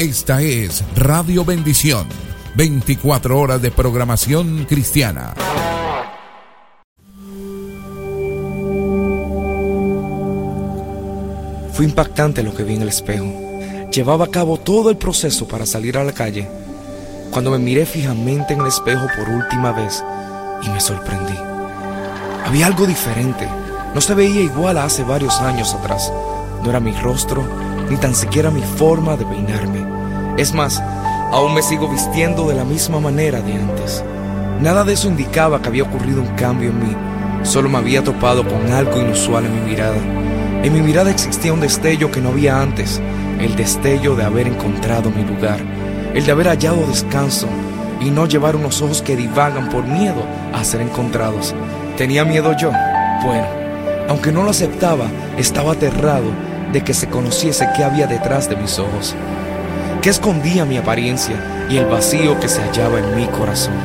Esta es Radio Bendición, 24 horas de programación cristiana. Fue impactante lo que vi en el espejo. Llevaba a cabo todo el proceso para salir a la calle, cuando me miré fijamente en el espejo por última vez y me sorprendí. Había algo diferente. No se veía igual a hace varios años atrás. No era mi rostro, ni tan siquiera mi forma de peinarme. Es más, aún me sigo vistiendo de la misma manera de antes. Nada de eso indicaba que había ocurrido un cambio en mí. Solo me había topado con algo inusual en mi mirada. En mi mirada existía un destello que no había antes. El destello de haber encontrado mi lugar. El de haber hallado descanso y no llevar unos ojos que divagan por miedo a ser encontrados. ¿Tenía miedo yo? Bueno, aunque no lo aceptaba, estaba aterrado de que se conociese qué había detrás de mis ojos, qué escondía mi apariencia y el vacío que se hallaba en mi corazón.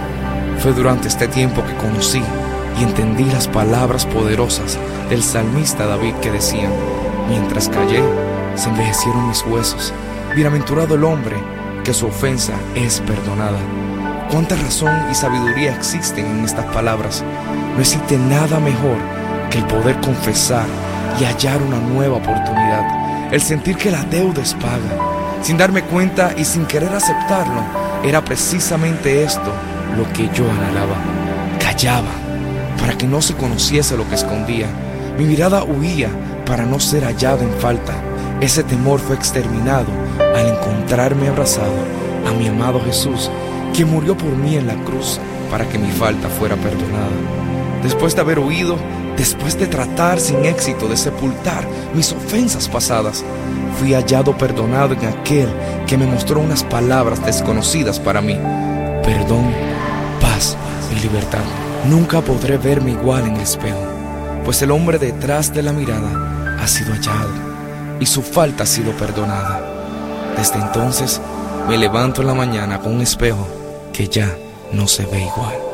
Fue durante este tiempo que conocí y entendí las palabras poderosas del salmista David que decían: mientras callé, se envejecieron mis huesos. Bienaventurado el hombre que su ofensa es perdonada. Cuánta razón y sabiduría existen en estas palabras. No existe nada mejor que el poder confesar y hallar una nueva oportunidad. El sentir que la deuda es paga. Sin darme cuenta y sin querer aceptarlo, era precisamente esto lo que yo anhelaba. Callaba para que no se conociese lo que escondía. Mi mirada huía para no ser hallado en falta. Ese temor fue exterminado al encontrarme abrazado a mi amado Jesús, quien murió por mí en la cruz para que mi falta fuera perdonada. Después de haber huido, después de tratar sin éxito de sepultar mis ofensas pasadas, fui hallado perdonado en aquel que me mostró unas palabras desconocidas para mí: perdón, paz y libertad. Nunca podré verme igual en el espejo, pues el hombre detrás de la mirada ha sido hallado y su falta ha sido perdonada. Desde entonces me levanto en la mañana con un espejo que ya no se ve igual.